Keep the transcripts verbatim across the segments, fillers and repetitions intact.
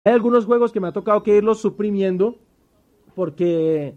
Hay algunos juegos que me ha tocado que irlos suprimiendo porque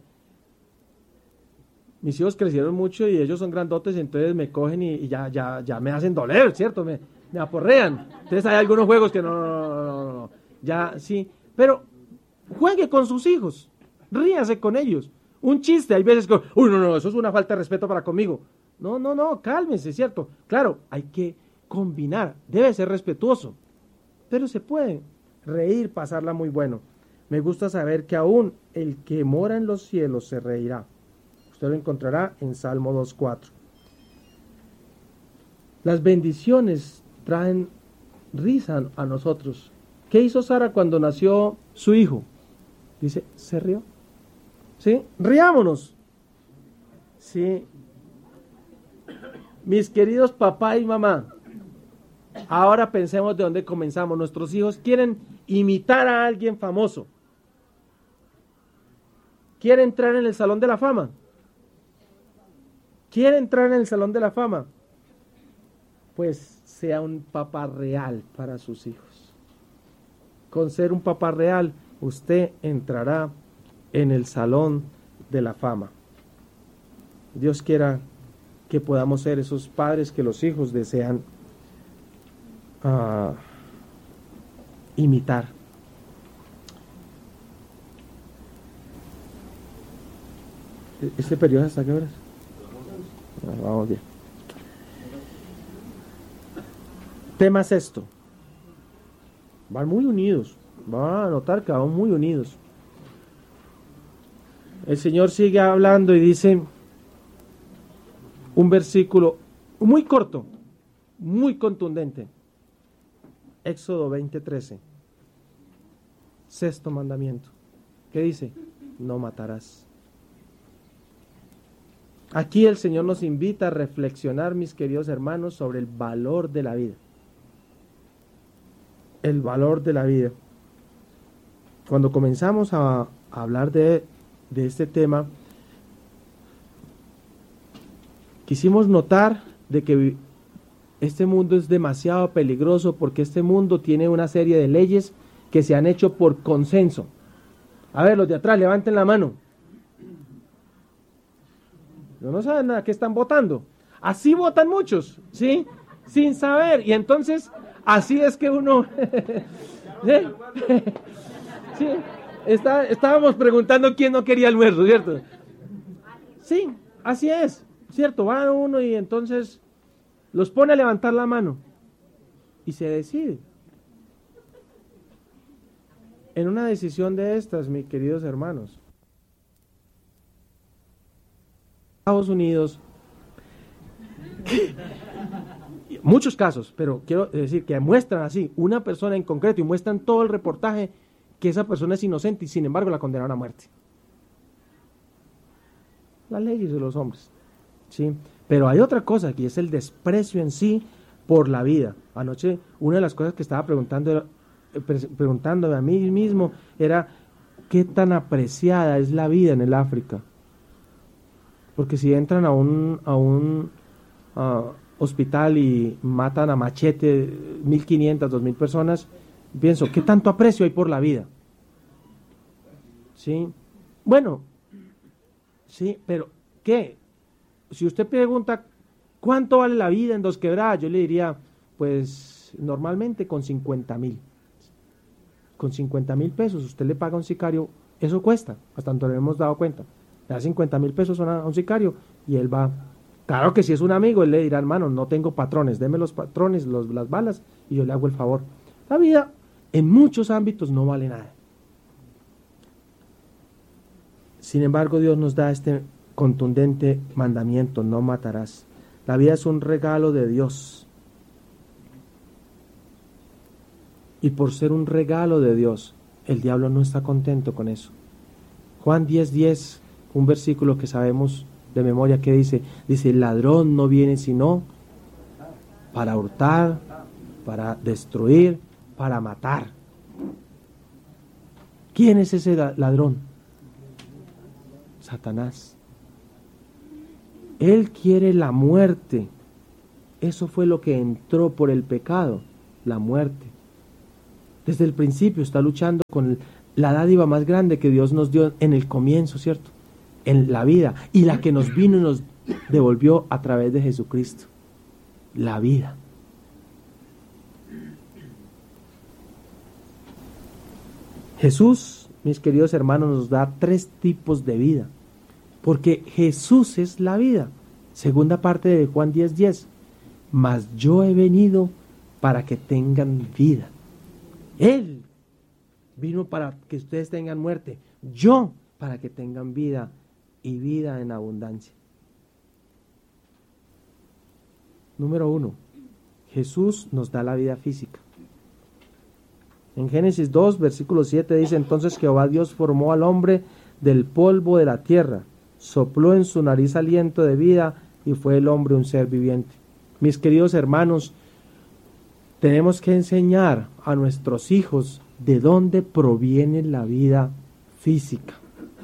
mis hijos crecieron mucho y ellos son grandotes, entonces me cogen y, y ya, ya, ya me hacen doler, ¿cierto? Me, me aporrean. Entonces hay algunos juegos que no, no, no, no, no, ya sí. Pero juegue con sus hijos, ríase con ellos. Un chiste, hay veces que, uy, no, no, eso es una falta de respeto para conmigo. No, no, no, cálmese, ¿cierto? Claro, hay que combinar, debe ser respetuoso, pero se puede reír, pasarla muy bueno. Me gusta saber que aún el que mora en los cielos se reirá. Usted lo encontrará en Salmo dos cuatro. Las bendiciones traen risa a nosotros. ¿Qué hizo Sara cuando nació su hijo? Dice, se rió. ¿Sí? Riámonos. Sí. Mis queridos papá y mamá, ahora pensemos de dónde comenzamos. Nuestros hijos quieren imitar a alguien famoso. ¿Quiere entrar en el Salón de la Fama? ¿Quiere entrar en el Salón de la Fama? Pues sea un papá real para sus hijos. Con ser un papá real, usted entrará en el Salón de la Fama. Dios quiera que podamos ser esos padres que los hijos desean uh, imitar. ¿Este periodo hasta qué horas? Ah, vamos bien. Tema sexto. Van muy unidos. Van a notar que van muy unidos. El Señor sigue hablando y dice un versículo muy corto, muy contundente. Éxodo veinte trece. Sexto mandamiento. ¿Qué dice? No matarás. Aquí el Señor nos invita a reflexionar, mis queridos hermanos, sobre el valor de la vida. El valor de la vida. Cuando comenzamos a, a hablar de, de este tema, quisimos notar de que este mundo es demasiado peligroso porque este mundo tiene una serie de leyes que se han hecho por consenso. A ver, los de atrás, levanten la mano. No, no saben nada, ¿qué están votando? Así votan muchos, ¿sí? Sin saber. Y entonces, así es que uno... ¿Sí? Sí. Está, estábamos preguntando quién no quería almuerzo, ¿cierto? Sí, así es, ¿cierto? Va uno y entonces los pone a levantar la mano y se decide. En una decisión de estas, mis queridos hermanos, Estados Unidos, muchos casos, pero quiero decir que muestran así, una persona en concreto y muestran todo el reportaje que esa persona es inocente y sin embargo la condenaron a muerte. Las leyes de los hombres, ¿sí? Pero hay otra cosa que es el desprecio en sí por la vida. Anoche una de las cosas que estaba preguntando, preguntándome a mí mismo era qué tan apreciada es la vida en el África. Porque si entran a un, a un uh, hospital y matan a machete mil quinientas, dos mil personas, pienso, ¿qué tanto aprecio hay por la vida? ¿Sí? Bueno, sí, pero ¿qué? Si usted pregunta, ¿cuánto vale la vida en Dos Quebradas? Yo le diría, pues, normalmente con cincuenta mil. Con cincuenta mil pesos usted le paga a un sicario, eso cuesta, hasta donde nos hemos dado cuenta. Le da cincuenta mil pesos a un sicario y él va. Claro que si es un amigo, él le dirá, hermano, no tengo patrones, deme los patrones, los, las balas y yo le hago el favor. La vida en muchos ámbitos no vale nada. Sin embargo, Dios nos da este contundente mandamiento, no matarás. La vida es un regalo de Dios. Y por ser un regalo de Dios, el diablo no está contento con eso. Juan diez diez, un versículo que sabemos de memoria, que dice, dice, el ladrón no viene sino para hurtar, para destruir, para matar. ¿Quién es ese ladrón? Satanás. Él quiere la muerte. Eso fue lo que entró por el pecado, la muerte. Desde el principio está luchando con la dádiva más grande que Dios nos dio en el comienzo, ¿cierto? En la vida, y la que nos vino y nos devolvió a través de Jesucristo, la vida. Jesús, mis queridos hermanos, nos da tres tipos de vida, porque Jesús es la vida. Segunda parte de Juan diez diez, mas yo he venido para que tengan vida. Él vino para que ustedes tengan muerte, yo para que tengan vida y vida en abundancia. Número uno, Jesús nos da la vida física. En Génesis dos, versículo siete dice, entonces Jehová Dios formó al hombre del polvo de la tierra, sopló en su nariz aliento de vida y fue el hombre un ser viviente. Mis queridos hermanos, tenemos que enseñar a nuestros hijos de dónde proviene la vida física.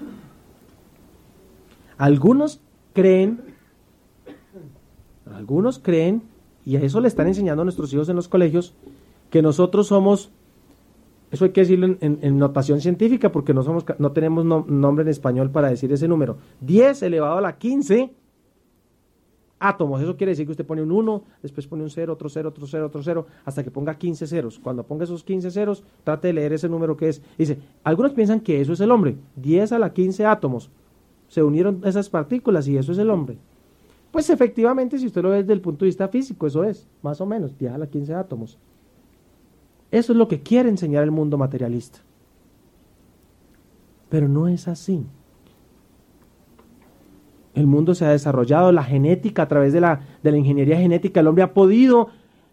Algunos creen, algunos creen, y a eso le están enseñando a nuestros hijos en los colegios, que nosotros somos, eso hay que decirlo en, en, en notación científica, porque no, somos, no tenemos no, nombre en español para decir ese número, diez elevado a la quince átomos. Eso quiere decir que usted pone un uno, después pone un cero, otro cero, otro cero, otro cero, hasta que ponga quince ceros. Cuando ponga esos quince ceros, trate de leer ese número que es. Dice, algunos piensan que eso es el hombre, diez a la quince átomos. Se unieron esas partículas y eso es el hombre. Pues efectivamente, si usted lo ve desde el punto de vista físico, eso es, más o menos, diez a la quince átomos. Eso es lo que quiere enseñar el mundo materialista. Pero no es así. El mundo se ha desarrollado, la genética, a través de la, de la ingeniería genética, el hombre ha podido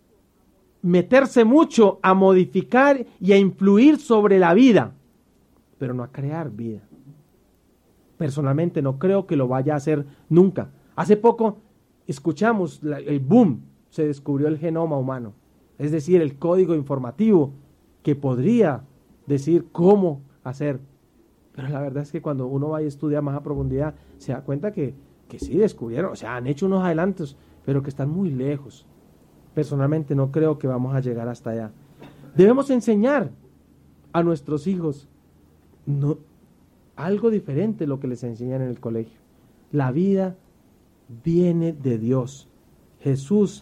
meterse mucho a modificar y a influir sobre la vida, pero no a crear vida. Personalmente no creo que lo vaya a hacer nunca. Hace poco escuchamos la, el boom, se descubrió el genoma humano, es decir, el código informativo que podría decir cómo hacer. Pero la verdad es que cuando uno va y estudia más a profundidad, se da cuenta que, que sí descubrieron, o sea, han hecho unos adelantos, pero que están muy lejos. Personalmente no creo que vamos a llegar hasta allá. Debemos enseñar a nuestros hijos no, algo diferente de lo que les enseñan en el colegio. La vida viene de Dios. Jesús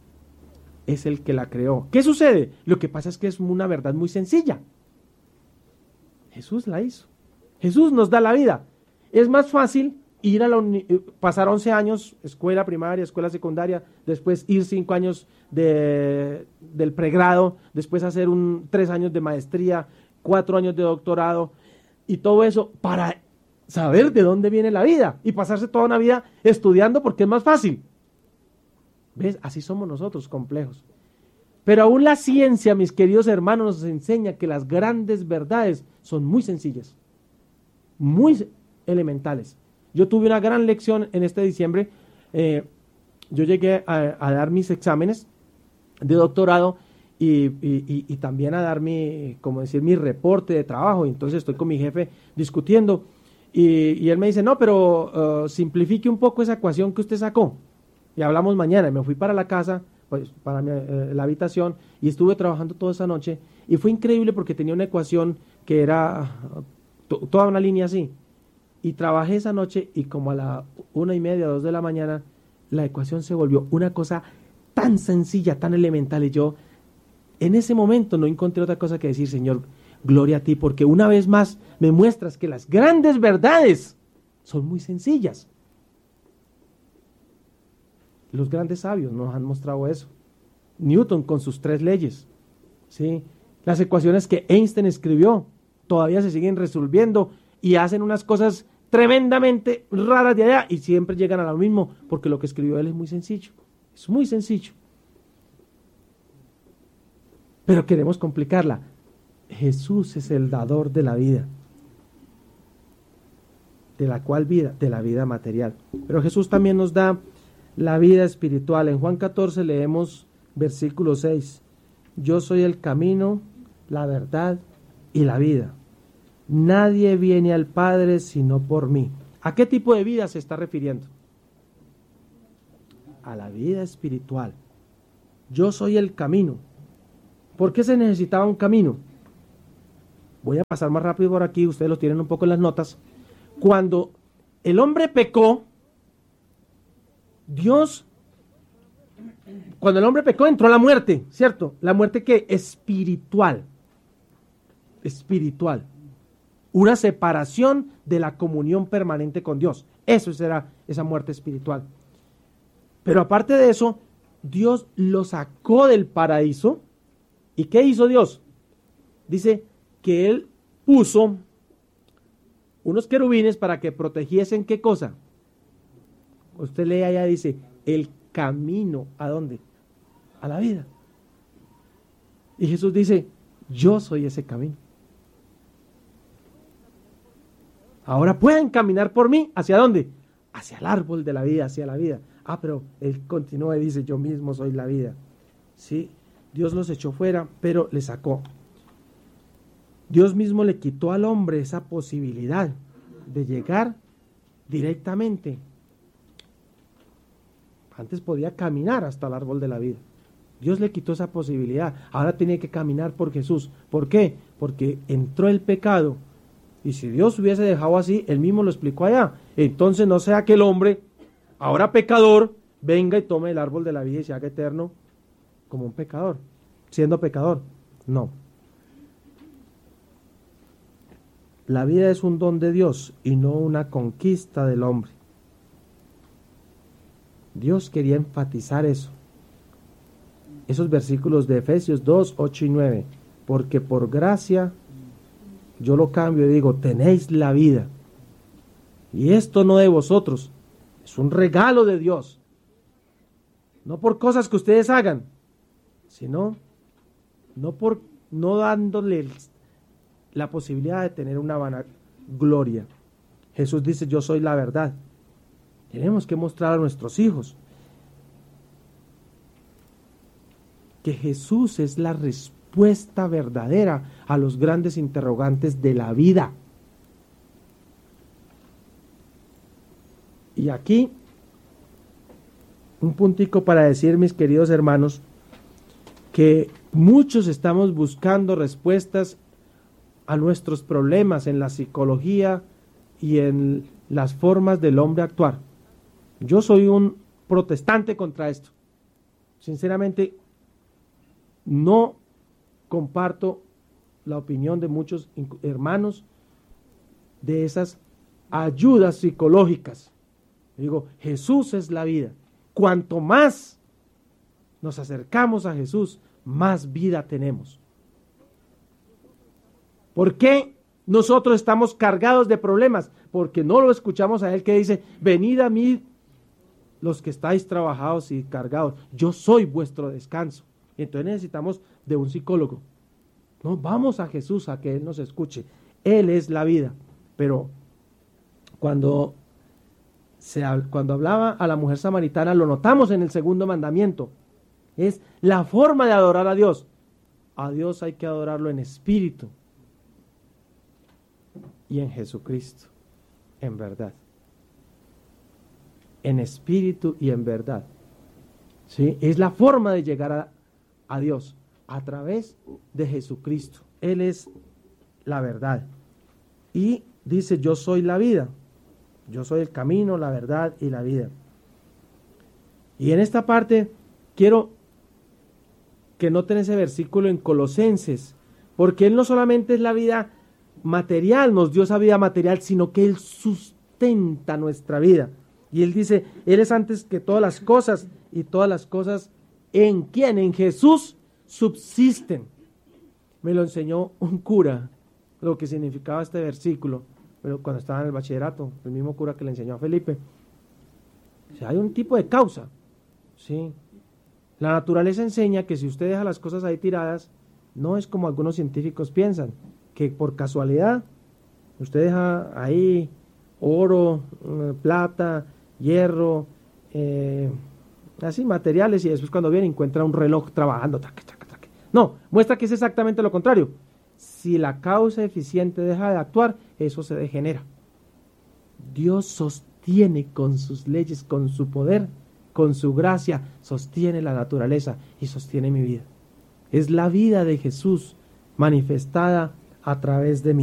es el que la creó. ¿Qué sucede? Lo que pasa es que es una verdad muy sencilla. Jesús la hizo. Jesús nos da la vida. Es más fácil ir a la uni- pasar once años, escuela primaria, escuela secundaria, después ir cinco años de, del pregrado, después hacer un tres años de maestría, cuatro años de doctorado, y todo eso para saber de dónde viene la vida y pasarse toda una vida estudiando porque es más fácil. ¿Ves? Así somos nosotros, complejos. Pero aún la ciencia, mis queridos hermanos, nos enseña que las grandes verdades son muy sencillas, muy elementales. Yo tuve una gran lección en este diciembre. Eh, yo llegué a, a dar mis exámenes de doctorado y, y, y, y también a dar mi, como decir, mi reporte de trabajo. Entonces estoy con mi jefe discutiendo y, y él me dice, no, pero uh, simplifique un poco esa ecuación que usted sacó. Y hablamos mañana. Y me fui para la casa, pues para mi, eh, la habitación, y estuve trabajando toda esa noche. Y fue increíble porque tenía una ecuación que era to, toda una línea así. Y trabajé esa noche y como a la una y media, dos de la mañana, la ecuación se volvió una cosa tan sencilla, tan elemental. Y yo en ese momento no encontré otra cosa que decir, Señor, gloria a ti, porque una vez más me muestras que las grandes verdades son muy sencillas. Los grandes sabios nos han mostrado eso. Newton con sus tres leyes, ¿sí? Las ecuaciones que Einstein escribió todavía se siguen resolviendo y hacen unas cosas tremendamente raras de allá y siempre llegan a lo mismo porque lo que escribió él es muy sencillo. Es muy sencillo. Pero queremos complicarla. Jesús es el dador de la vida. ¿De la cual vida? De la vida material. Pero Jesús también nos da la vida espiritual. En Juan catorce leemos versículo seis. Yo soy el camino, la verdad y la vida. Nadie viene al Padre sino por mí. ¿A qué tipo de vida se está refiriendo? A la vida espiritual. Yo soy el camino. ¿Por qué se necesitaba un camino? voy a pasar más rápido por aquí, ustedes lo tienen un poco en las notas. Cuando el hombre pecó, Dios, cuando el hombre pecó entró la muerte, ¿cierto? La muerte que espiritual, espiritual, una separación de la comunión permanente con Dios. Eso será esa muerte espiritual. Pero aparte de eso, Dios lo sacó del paraíso. ¿Y qué hizo Dios? Dice que Él puso unos querubines para que protegiesen, ¿qué cosa? Usted lee allá, dice, el camino, ¿a dónde? A la vida. Y Jesús dice, yo soy ese camino. Ahora pueden caminar por mí, ¿hacia dónde? Hacia el árbol de la vida, hacia la vida. Ah, pero Él continúa y dice, yo mismo soy la vida. Sí, Dios los echó fuera, pero le sacó. Dios mismo le quitó al hombre esa posibilidad de llegar directamente. Antes podía caminar hasta el árbol de la vida. Dios le quitó esa posibilidad. Ahora tiene que caminar por Jesús. ¿Por qué? Porque entró el pecado. Y si Dios hubiese dejado así, Él mismo lo explicó allá. Entonces no sea que el hombre, ahora pecador, venga y tome el árbol de la vida y se haga eterno como un pecador, siendo pecador. No. La vida es un don de Dios y no una conquista del hombre. Dios quería enfatizar eso. Esos versículos de Efesios dos, ocho y nueve. Porque por gracia, yo lo cambio y digo, tenéis la vida. Y esto no de vosotros, es un regalo de Dios. No por cosas que ustedes hagan, sino no por no dándole la posibilidad de tener una vanagloria. Jesús dice, yo soy la verdad. Tenemos que mostrar a nuestros hijos que Jesús es la respuesta verdadera a los grandes interrogantes de la vida. Y aquí, un puntico para decir, mis queridos hermanos, que muchos estamos buscando respuestas a nuestros problemas en la psicología y en las formas del hombre actuar. Yo soy un protestante contra esto. Sinceramente, no comparto la opinión de muchos hermanos de esas ayudas psicológicas. Digo, Jesús es la vida. Cuanto más nos acercamos a Jesús, más vida tenemos. ¿Por qué nosotros estamos cargados de problemas? Porque no lo escuchamos a Él que dice, venid a mí los que estáis trabajados y cargados, yo soy vuestro descanso. Y entonces necesitamos de un psicólogo. No, vamos a Jesús a que Él nos escuche. Él es la vida. Pero cuando, se, cuando hablaba a la mujer samaritana, lo notamos en el segundo mandamiento. Es la forma de adorar a Dios. A Dios hay que adorarlo en espíritu y en Jesucristo, en verdad. En espíritu y en verdad. ¿Sí? Es la forma de llegar a, a Dios a través de Jesucristo. Él es la verdad. Y dice, yo soy la vida. Yo soy el camino, la verdad y la vida. Y en esta parte quiero que noten ese versículo en Colosenses, porque Él no solamente es la vida material, nos dio esa vida material, sino que Él sustenta nuestra vida. Y Él dice, Él es antes que todas las cosas, y todas las cosas en quien, en Jesús, subsisten. Me lo enseñó un cura, lo que significaba este versículo, pero cuando estaba en el bachillerato, el mismo cura que le enseñó a Felipe. O sea, hay un tipo de causa, ¿sí? La naturaleza enseña que si usted deja las cosas ahí tiradas, no es como algunos científicos piensan, que por casualidad usted deja ahí oro, plata, hierro, eh, así materiales, y después cuando viene encuentra un reloj trabajando. Traque, traque, traque. No, muestra que es exactamente lo contrario. Si la causa eficiente deja de actuar, eso se degenera. Dios sostiene con sus leyes, con su poder, con su gracia, sostiene la naturaleza y sostiene mi vida. Es la vida de Jesús manifestada a través de mí.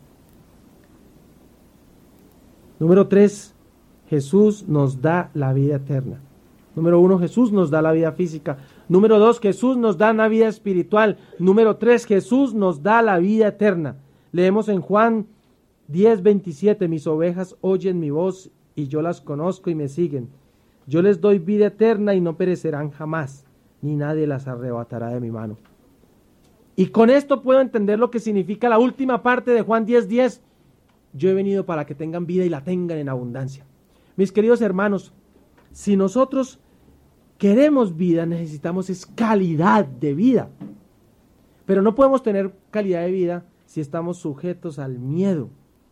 Número tres, Jesús nos da la vida eterna. Número uno, Jesús nos da la vida física. Número dos, Jesús nos da la vida espiritual. Número tres, Jesús nos da la vida eterna. Leemos en Juan diez, veintisiete, mis ovejas oyen mi voz y yo las conozco y me siguen. Yo les doy vida eterna y no perecerán jamás, ni nadie las arrebatará de mi mano. Y con esto puedo entender lo que significa la última parte de Juan diez, diez. Yo he venido para que tengan vida y la tengan en abundancia. Mis queridos hermanos, si nosotros queremos vida, necesitamos es calidad de vida. Pero no podemos tener calidad de vida si estamos sujetos al miedo.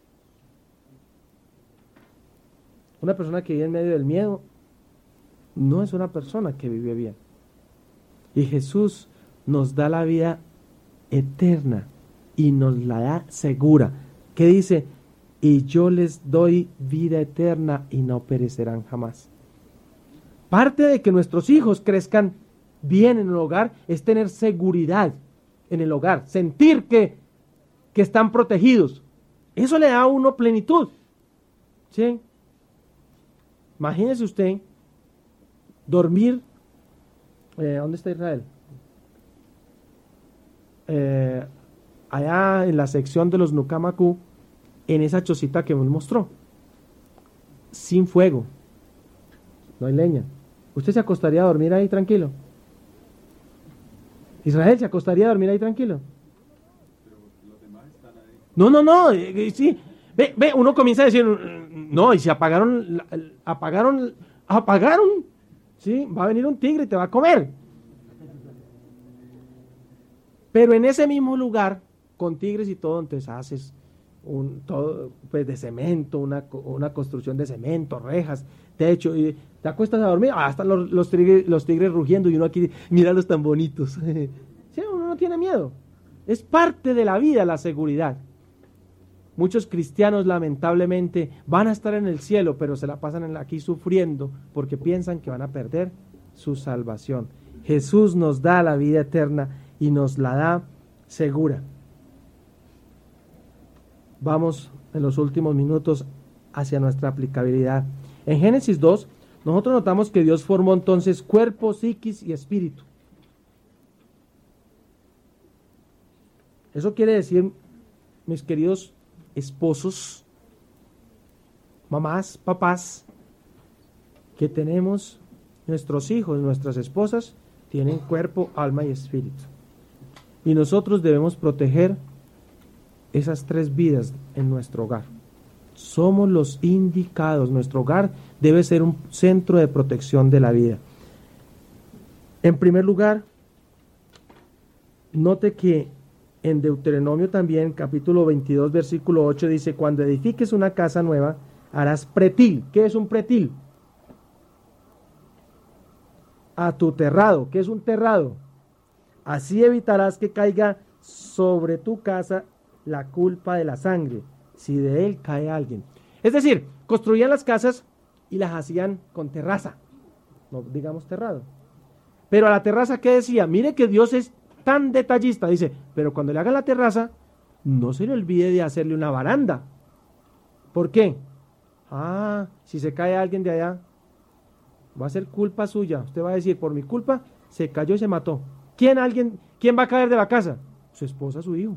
Una persona que vive en medio del miedo no es una persona que vive bien. Y Jesús nos da la vida eterna y nos la da segura. ¿Qué dice? Y yo les doy vida eterna y no perecerán jamás. Parte de que nuestros hijos crezcan bien en el hogar es tener seguridad en el hogar, sentir que, que están protegidos. Eso le da a uno plenitud. ¿Sí? Imagínese usted dormir. Eh, ¿Dónde está Israel? Eh, allá en la sección de los Nucamacu, en esa chocita que me mostró, sin fuego, no hay leña. ¿Usted se acostaría a dormir ahí tranquilo? Israel, ¿se acostaría a dormir ahí tranquilo? No, no, no, eh, sí. Ve, ve, uno comienza a decir, no, y si apagaron, apagaron, apagaron, sí, va a venir un tigre y te va a comer. Pero en ese mismo lugar, con tigres y todo, entonces haces un todo pues de cemento, una, una construcción de cemento, rejas, techo, y te acuestas a dormir, ah, están los, los, tigres, los tigres rugiendo y uno aquí, míralos tan bonitos. Sí, uno no tiene miedo. Es parte de la vida la seguridad. Muchos cristianos lamentablemente van a estar en el cielo, pero se la pasan aquí sufriendo porque piensan que van a perder su salvación. Jesús nos da la vida eterna y nos la da segura. Vamos en los últimos minutos hacia nuestra aplicabilidad. En Génesis dos, nosotros notamos que Dios formó entonces cuerpo, psiquis y espíritu. Eso quiere decir, mis queridos esposos, mamás, papás, que tenemos nuestros hijos, nuestras esposas, tienen cuerpo, alma y espíritu. Y nosotros debemos proteger esas tres vidas en nuestro hogar. Somos los indicados. Nuestro hogar debe ser un centro de protección de la vida. En primer lugar, note que en Deuteronomio también, capítulo veintidós, versículo ocho, dice, cuando edifiques una casa nueva, harás pretil. ¿Qué es un pretil? A tu terrado. ¿Qué es un terrado? Así evitarás que caiga sobre tu casa la culpa de la sangre, si de él cae alguien. Es decir, construían las casas y las hacían con terraza, no digamos terrado. Pero a la terraza, ¿qué decía? Mire que Dios es tan detallista, dice, pero cuando le haga la terraza, no se le olvide de hacerle una baranda. ¿Por qué? Ah, si se cae alguien de allá, va a ser culpa suya. Usted va a decir, por mi culpa, se cayó y se mató. ¿Quién, alguien, ¿quién va a caer de la casa? Su esposa, su hijo.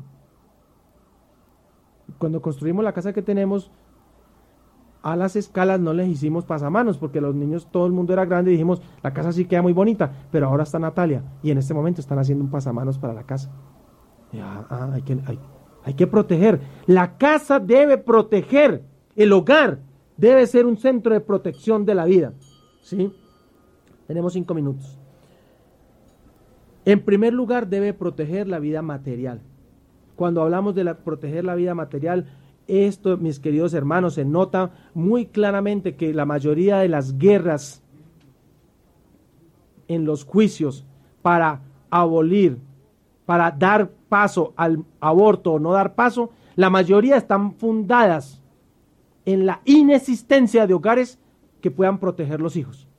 Cuando construimos la casa que tenemos, a las escalas no les hicimos pasamanos, porque los niños, todo el mundo era grande y dijimos, la casa sí queda muy bonita, pero ahora está Natalia, y en este momento están haciendo un pasamanos para la casa. Ah, ah, hay, que, hay, hay que proteger. La casa debe proteger, el hogar debe ser un centro de protección de la vida. ¿Sí? Tenemos cinco minutos. En primer lugar, debe proteger la vida material. Cuando hablamos de la, proteger la vida material, esto, mis queridos hermanos, se nota muy claramente que la mayoría de las guerras en los juicios para abolir, para dar paso al aborto o no dar paso, la mayoría están fundadas en la inexistencia de hogares que puedan proteger los hijos.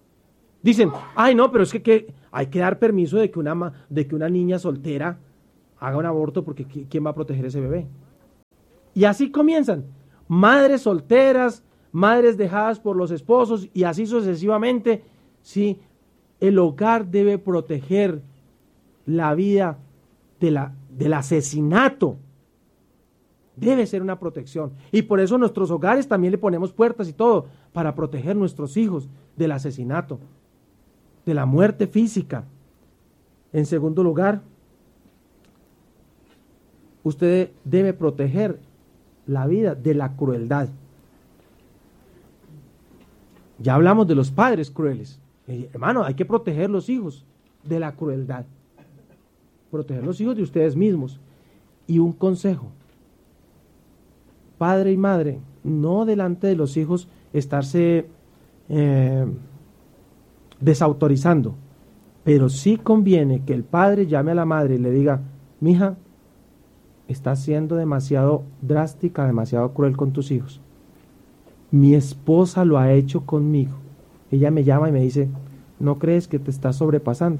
Dicen, ay no, pero es que, que hay que dar permiso de que una, de que una niña soltera haga un aborto porque ¿quién va a proteger ese bebé? Y así comienzan, madres solteras, madres dejadas por los esposos y así sucesivamente. Sí, el hogar debe proteger la vida de la, del asesinato. Debe ser una protección. Y por eso nuestros hogares también le ponemos puertas y todo, para proteger a nuestros hijos del asesinato, de la muerte física. En segundo lugar, usted debe proteger la vida de la crueldad. Ya hablamos de los padres crueles. Eh, hermano, hay que proteger los hijos de la crueldad. Proteger los hijos de ustedes mismos. Y un consejo. Padre y madre, no delante de los hijos estarse eh, desautorizando. Pero sí conviene que el padre llame a la madre y le diga, mija, estás siendo demasiado drástica, demasiado cruel con tus hijos. Mi esposa lo ha hecho conmigo. Ella me llama y me dice, ¿no crees que te estás sobrepasando?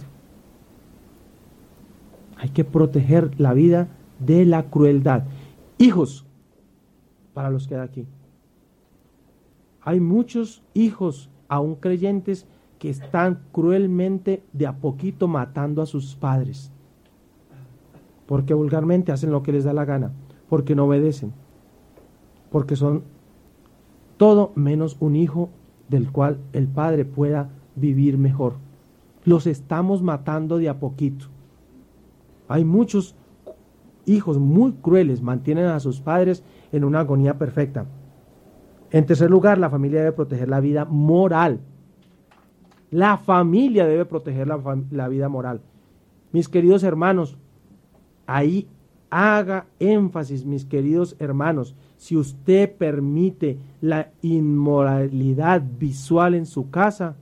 Hay que proteger la vida de la crueldad. Hijos, para los que hay aquí, hay muchos hijos aún creyentes que están cruelmente de a poquito matando a sus padres. Porque vulgarmente hacen lo que les da la gana, porque no obedecen, porque son todo menos un hijo del cual el padre pueda vivir mejor. Los estamos matando de a poquito. Hay muchos hijos muy crueles, mantienen a sus padres en una agonía perfecta. En tercer lugar, la familia debe proteger la vida moral. La familia debe proteger la, la vida moral. Mis queridos hermanos, ahí haga énfasis, mis queridos hermanos, si usted permite la inmoralidad visual en su casa,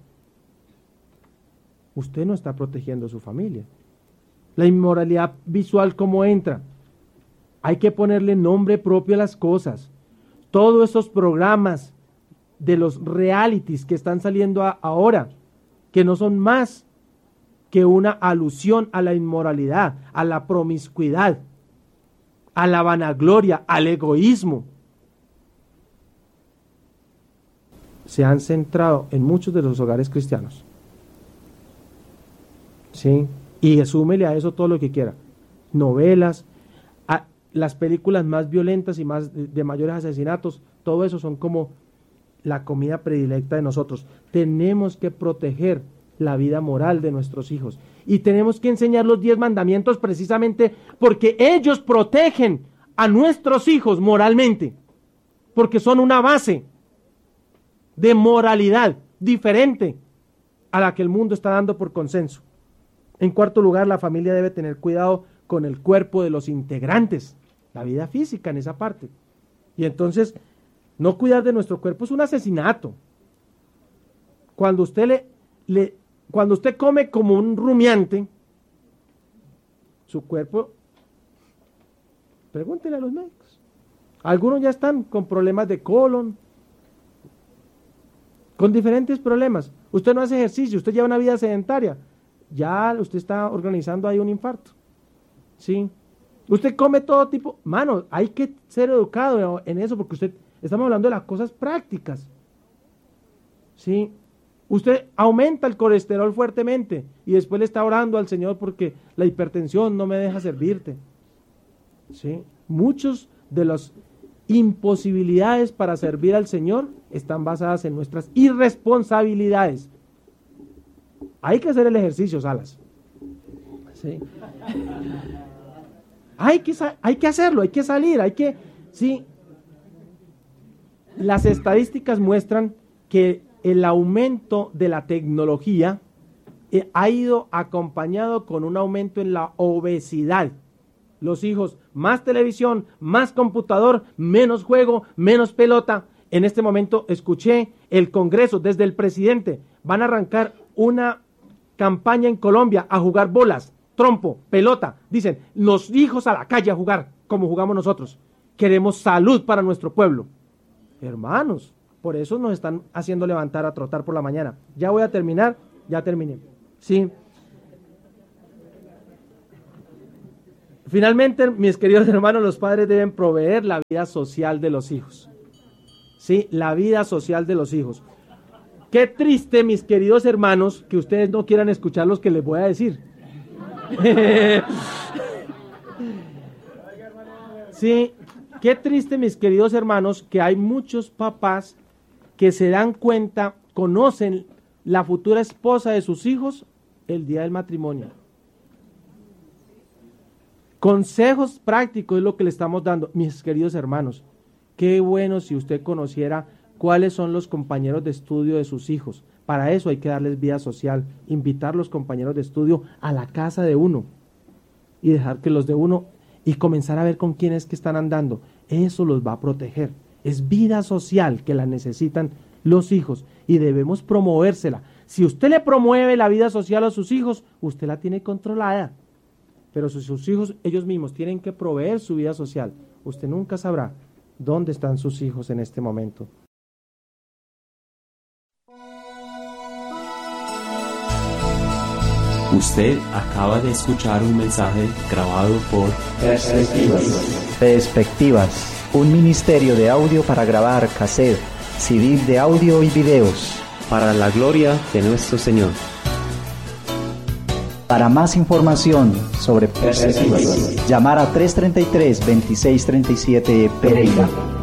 usted no está protegiendo a su familia. La inmoralidad visual, ¿cómo entra? Hay que ponerle nombre propio a las cosas. Todos esos programas de los realities que están saliendo a, ahora, que no son más que una alusión a la inmoralidad, a la promiscuidad, a la vanagloria, al egoísmo, se han centrado en muchos de los hogares cristianos. ¿Sí? Y súmele a eso todo lo que quiera. Novelas, a, las películas más violentas y más de, de mayores asesinatos, todo eso son como la comida predilecta de nosotros. Tenemos que proteger la vida moral de nuestros hijos. Y tenemos que enseñar los diez mandamientos precisamente porque ellos protegen a nuestros hijos moralmente. Porque son una base de moralidad diferente a la que el mundo está dando por consenso. En cuarto lugar, la familia debe tener cuidado con el cuerpo de los integrantes, la vida física en esa parte. Y entonces, no cuidar de nuestro cuerpo es un asesinato. Cuando usted le, le cuando usted come como un rumiante, su cuerpo, pregúntele a los médicos. Algunos ya están con problemas de colon, con diferentes problemas. Usted no hace ejercicio, usted lleva una vida sedentaria, ya usted está organizando ahí un infarto. ¿Sí? Usted come todo tipo, mano, hay que ser educado en eso porque usted, estamos hablando de las cosas prácticas. ¿Sí? Usted aumenta el colesterol fuertemente y después le está orando al Señor porque la hipertensión no me deja servirte. ¿Sí? Muchos de las imposibilidades para servir al Señor están basadas en nuestras irresponsabilidades. Hay que hacer el ejercicio, Salas. ¿Sí? Hay que, hay que hacerlo, hay que salir, hay que... Sí. Las estadísticas muestran que el aumento de la tecnología eh, ha ido acompañado con un aumento en la obesidad. Los hijos, más televisión, más computador, menos juego, menos pelota. En este momento escuché el Congreso, desde el presidente, van a arrancar una campaña en Colombia a jugar bolas, trompo, pelota. Dicen, los hijos a la calle a jugar, como jugamos nosotros. Queremos salud para nuestro pueblo. Hermanos, por eso nos están haciendo levantar a trotar por la mañana. Ya voy a terminar, ya terminé. Sí. Finalmente, mis queridos hermanos, los padres deben proveer la vida social de los hijos. Sí, la vida social de los hijos. Qué triste, mis queridos hermanos, que ustedes no quieran escuchar lo que les voy a decir. Sí, qué triste, mis queridos hermanos, que hay muchos papás que se dan cuenta, conocen la futura esposa de sus hijos el día del matrimonio. Consejos prácticos es lo que le estamos dando, mis queridos hermanos. Qué bueno si usted conociera cuáles son los compañeros de estudio de sus hijos. Para eso hay que darles vida social, invitar a los compañeros de estudio a la casa de uno y dejar que los de uno y comenzar a ver con quién es que están andando. Eso los va a proteger. Es vida social que la necesitan los hijos y debemos promovérsela. Si usted le promueve la vida social a sus hijos, usted la tiene controlada. Pero si sus hijos, ellos mismos, tienen que proveer su vida social, usted nunca sabrá dónde están sus hijos en este momento. Usted acaba de escuchar un mensaje grabado por Perspectivas. Perspectivas, un ministerio de audio para grabar cassette, C D de audio y videos. Para la gloria de nuestro Señor. Para más información sobre Perspectivas, llamar a tres treinta y tres, veintiséis treinta y siete Pereira.